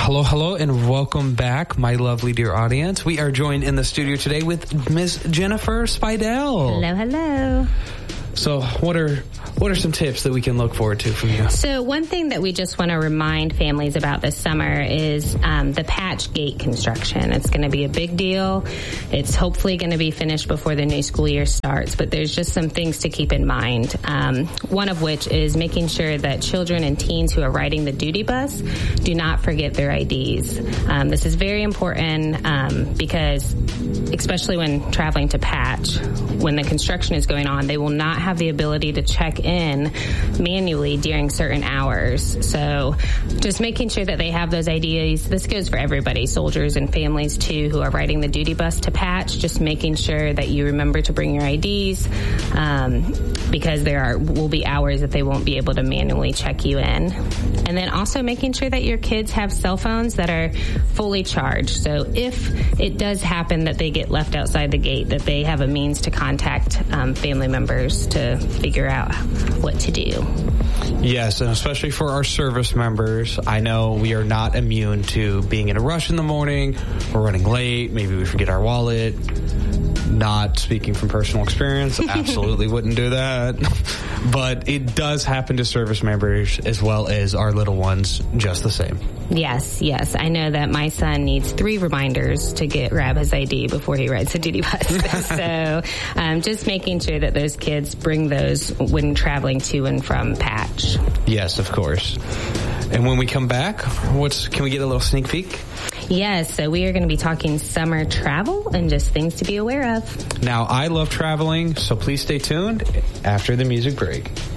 Hello, and welcome back, my lovely dear audience. We are joined in the studio today with Miss Jennifer Spidell. Hello. So what are some tips that we can look forward to from you? So one thing that we just want to remind families about this summer is the patch gate construction. It's going to be a big deal. It's hopefully going to be finished before the new school year starts, but there's just some things to keep in mind. One of which is making sure that children and teens who are riding the duty bus do not forget their IDs. This is very important because, especially when traveling to Patch, when the construction is going on, they will not have the ability to check in manually during certain hours. So just making sure that they have those IDs. This goes for everybody, soldiers and families too, who are riding the duty bus to Patch. Just making sure that you remember to bring your IDs because will be hours that they won't be able to manually check you in. And then also making sure that your kids have cell phones that are fully charged. So if it does happen that they get left outside the gate, that they have a means to contact family members to figure out what to do. Yes, and especially for our service members, I know we are not immune to being in a rush in the morning, we're running late, maybe we forget our wallet. Not speaking from personal experience, absolutely wouldn't do that. But it does happen to service members as well as our little ones just the same. Yes. I know that my son needs 3 reminders to grab his ID before he rides the duty bus. So just making sure that those kids bring those when traveling to and from Patch. Yes, of course. And when we come back, can we get a little sneak peek? Yes, so we are going to be talking summer travel and just things to be aware of. Now, I love traveling, so please stay tuned after the music break.